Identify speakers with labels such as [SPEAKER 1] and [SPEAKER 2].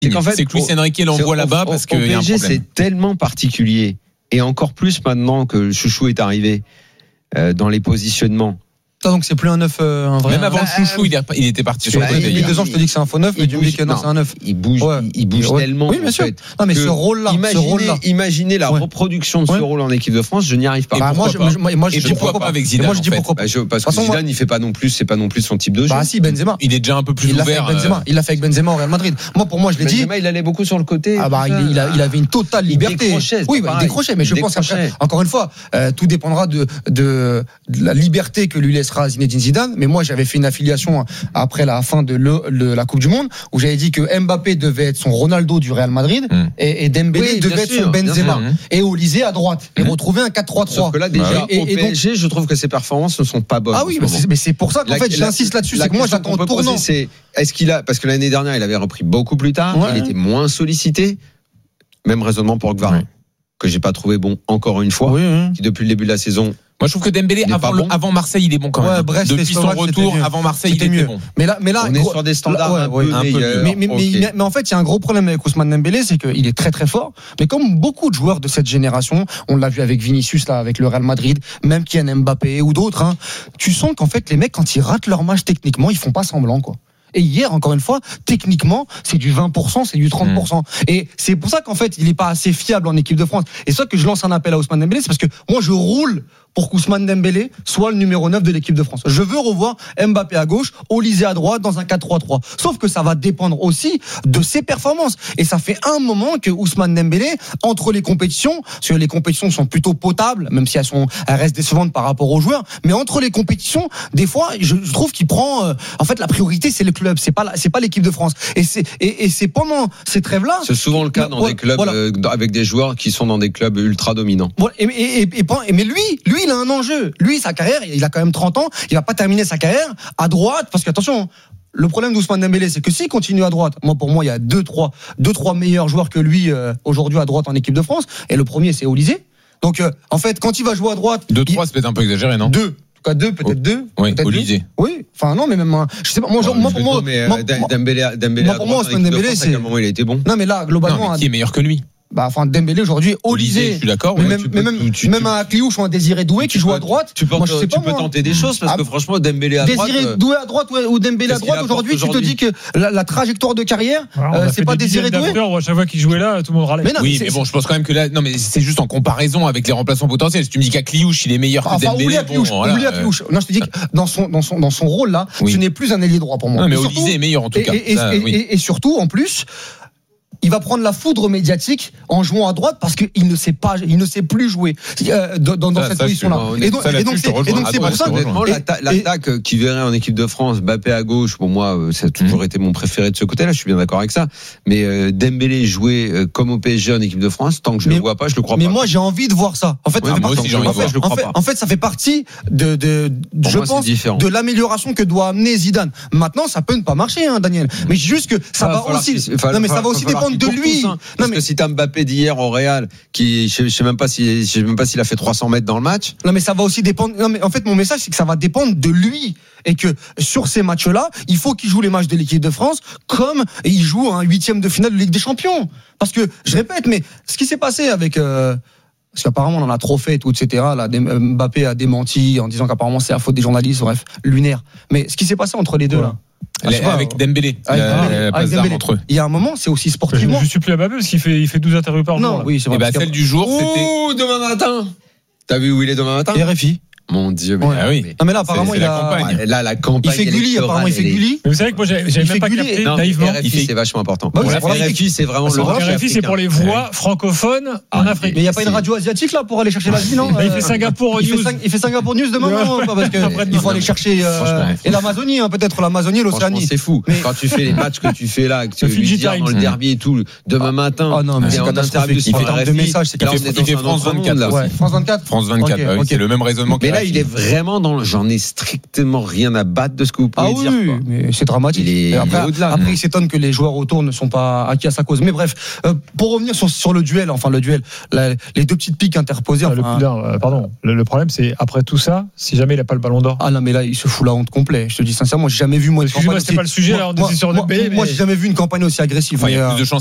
[SPEAKER 1] C'est que Luis Enrique l'envoie là-bas parce qu'il y a un
[SPEAKER 2] PSG,
[SPEAKER 1] problème.
[SPEAKER 2] c'est tellement particulier. Et encore plus maintenant que Chouchou est arrivé dans les positionnements.
[SPEAKER 3] Donc c'est plus un 9, un vrai.
[SPEAKER 1] Même avant le Chouchou, il était parti sur le côté.
[SPEAKER 3] Il y a 2 ans, je te dis que c'est un faux 9, mais tu me dis que non, c'est un 9.
[SPEAKER 2] Il bouge tellement.
[SPEAKER 3] Oui, bien sûr.
[SPEAKER 2] Fait,
[SPEAKER 3] non, mais ce rôle-là.
[SPEAKER 2] Imaginez la reproduction de ce rôle en équipe de France, je n'y arrive pas.
[SPEAKER 3] Moi, je dis pourquoi pas
[SPEAKER 1] avec Zidane.
[SPEAKER 3] Moi, je dis pourquoi pas.
[SPEAKER 2] Parce que Zidane, il fait pas non plus, c'est pas non plus son type de jeu.
[SPEAKER 3] Bah, si, Benzema.
[SPEAKER 1] Il est déjà un peu plus ouvert.
[SPEAKER 3] Il l'a fait avec Benzema au Real Madrid. Moi, pour moi, je l'ai dit.
[SPEAKER 2] Benzema, il allait beaucoup sur le côté.
[SPEAKER 3] Ah, bah, il avait une totale liberté. Oui, il décrochait, mais je pense qu'après, encore une fois, tout dépendra de la liberté que lui laissera Zinedine Zidane. Mais moi, j'avais fait une affiliation après la fin de la Coupe du Monde où j'avais dit que Mbappé devait être son Ronaldo du Real Madrid et Dembélé devait être son Benzema et Olysée à droite et retrouver un 4-3-3.
[SPEAKER 2] Sauf que là, déjà, au PSG, je trouve que ses performances ne sont pas bonnes.
[SPEAKER 3] Ah oui, mais c'est pour ça qu'en fait, j'insiste là-dessus. C'est que moi, j'attends le tournant.
[SPEAKER 2] Est-ce qu'il a, parce que l'année dernière, il avait repris beaucoup plus tard, il était moins sollicité. Même raisonnement pour Gvarane, que j'ai pas trouvé bon encore une fois, qui depuis le début de la saison.
[SPEAKER 1] Moi, je trouve que Dembélé, avant Marseille, il est bon quand même.
[SPEAKER 3] Brest,
[SPEAKER 1] depuis son retour, avant Marseille, il était bon.
[SPEAKER 3] Mais là,
[SPEAKER 2] on est sur des standards un peu meilleurs.
[SPEAKER 3] Mais en fait, il y a un gros problème avec Ousmane Dembélé, c'est qu'il est très très fort. Mais comme beaucoup de joueurs de cette génération, on l'a vu avec Vinicius, là, avec le Real Madrid, même Kylian Mbappé ou d'autres, tu sens qu'en fait, les mecs, quand ils ratent leur match techniquement, ils font pas semblant, quoi. Et hier, encore une fois, techniquement, c'est du 20%, c'est du 30%. Et c'est pour ça qu'en fait, il n'est pas assez fiable en équipe de France. Et c'est ça que je lance un appel à Ousmane Dembélé, c'est parce que moi, je roule pour qu'Ousmane Dembélé soit le numéro 9 de l'équipe de France. Je veux revoir Mbappé à gauche, Olysée à droite dans un 4-3-3. Sauf que ça va dépendre aussi de ses performances. Et ça fait un moment que Ousmane Dembélé, entre les compétitions, parce que les compétitions sont plutôt potables, même si elles restent décevantes par rapport aux joueurs, mais entre les compétitions, des fois, je trouve qu'il prend, en fait, la priorité, c'est le club, c'est pas l'équipe de France. Et c'est pendant ces trêves-là.
[SPEAKER 2] C'est souvent le cas dans des clubs, avec des joueurs qui sont dans des clubs ultra dominants.
[SPEAKER 3] Voilà. Mais lui, il a un enjeu. Lui, sa carrière, il a quand même 30 ans. Il va pas terminer sa carrière à droite. Parce que, attention, le problème d'Ousmane Dembélé, c'est que s'il continue à droite, pour moi, il y a 2-3 meilleurs joueurs que lui, aujourd'hui, à droite en équipe de France. Et le premier, c'est Olysée. Donc, en fait, quand il va jouer à droite.
[SPEAKER 1] 2-3, c'est peut-être un peu exagéré, non?
[SPEAKER 3] 2. En tout cas, 2, peut-être 2.
[SPEAKER 1] Oui, Olysée.
[SPEAKER 3] Oui. Enfin, non, mais même, je sais pas. Moi, pour moi.
[SPEAKER 2] Dembélé à droite,
[SPEAKER 3] Ousmane Dembélé, c'est.
[SPEAKER 2] À quel moment il a été bon?
[SPEAKER 3] Non, mais là, globalement.
[SPEAKER 1] Non, mais qui est meilleur que lui?
[SPEAKER 3] Dembélé aujourd'hui, Olysée,
[SPEAKER 1] je suis d'accord.
[SPEAKER 3] Même un Cliouche ou un Désiré Doué qui joue à droite.
[SPEAKER 2] Tu peux tenter des choses parce que franchement, Dembélé à droite.
[SPEAKER 3] Désiré Doué à droite ou Dembélé à droite aujourd'hui, tu te dis que la trajectoire de carrière, c'est pas Désiré Doué.
[SPEAKER 4] À chaque fois qu'il jouait là, tout le monde râlait.
[SPEAKER 1] Oui, mais bon, je pense quand même que là, non, mais c'est juste en comparaison avec les remplaçants potentiels. Si tu me dis qu'à Cliouche, il est meilleur que Dembélé.
[SPEAKER 3] Oublie à Cliouche. Non, je te dis que dans son rôle là, ce n'est plus un ailier droit pour moi.
[SPEAKER 1] Non, mais Olysée est meilleur en tout cas.
[SPEAKER 3] Et surtout, en plus. Il va prendre la foudre médiatique en jouant à droite parce qu'il ne sait plus jouer dans cette position-là. Et donc c'est pour ça
[SPEAKER 2] que l'attaque qui verrait en équipe de France, Mbappé à gauche, pour moi, ça a toujours été mon préféré de ce côté-là. Je suis bien d'accord avec ça. Mais Dembélé jouer comme au PSG en équipe de France, tant que je le vois pas, je le crois pas.
[SPEAKER 3] Mais moi, j'ai envie de voir ça. En fait, ça fait partie je pense, de l'amélioration que doit amener Zidane. Maintenant, ça peut ne pas marcher, Daniel. Mais juste que ça va aussi dépendre de lui.
[SPEAKER 2] Parce que si t'as Mbappé d'hier au Real, qui je sais même pas s'il a fait 300 mètres dans le match.
[SPEAKER 3] Non mais ça va aussi dépendre. Non mais en fait mon message c'est que ça va dépendre de lui et que sur ces matchs-là, il faut qu'il joue les matchs de l'équipe de France comme il joue un 8e de finale de Ligue des Champions. Parce que je répète, mais ce qui s'est passé avec parce qu'apparemment on en a trop fait tout, etc. Là, Mbappé a démenti en disant qu'apparemment c'est la faute des journalistes, bref, lunaire. Mais ce qui s'est passé entre les deux là.
[SPEAKER 1] Avec Dembélé, la passe d'armes entre eux.
[SPEAKER 3] Il y a un moment, c'est aussi sportivement.
[SPEAKER 4] Je suis plus à Mbappé parce qu'il fait 12 interviews par jour.
[SPEAKER 3] Non, oui, c'est vrai.
[SPEAKER 1] Celle du jour, c'était
[SPEAKER 2] demain matin. T'as vu où il est demain matin?
[SPEAKER 3] RFI.
[SPEAKER 2] Mon Dieu, mais
[SPEAKER 1] oui.
[SPEAKER 3] Non mais là apparemment il a
[SPEAKER 2] la campagne.
[SPEAKER 3] Il fait Gulli, apparemment il fait Gulli.
[SPEAKER 4] Mais vous savez que moi j'avais même pas capté naïvement.
[SPEAKER 2] RFI c'est vachement important.
[SPEAKER 3] RFI
[SPEAKER 2] c'est vraiment le
[SPEAKER 4] RFI c'est pour les voix francophones en Afrique.
[SPEAKER 3] Mais il y a pas une radio asiatique là pour aller chercher l'Asie, non?
[SPEAKER 4] Il fait Singapour News.
[SPEAKER 3] Il fait Singapour News demain, non? Parce que il faut aller chercher et l'Amazonie, peut-être l'Amazonie, l'Océanie.
[SPEAKER 2] C'est fou. Quand tu fais les matchs que tu fais là, que tu fais dans le derby et tout, demain matin.
[SPEAKER 3] Ah non, mais c'est en interview
[SPEAKER 2] sur
[SPEAKER 3] de message, c'est
[SPEAKER 1] qu'il fait France 24 là.
[SPEAKER 3] France 24.
[SPEAKER 1] France 24, c'est le même raisonnement.
[SPEAKER 2] Mais là là, il est vraiment dans. J'en ai strictement rien à battre de ce que vous pouvez dire.
[SPEAKER 3] Oui, mais c'est dramatique.
[SPEAKER 2] Il est au-delà.
[SPEAKER 3] Après, il s'étonne que les joueurs autour ne sont pas acquis à sa cause. Mais bref, pour revenir sur le duel, les deux petites piques interposées.
[SPEAKER 4] Le problème, c'est après tout ça, si jamais il n'a pas le ballon d'or.
[SPEAKER 3] Ah non, mais là, il se fout la honte complète. Je te dis sincèrement, j'ai jamais vu
[SPEAKER 4] Excusez-moi, c'est pas le sujet. On était sur le
[SPEAKER 3] moi, j'ai jamais vu une campagne aussi agressive.
[SPEAKER 1] Il y a plus de chances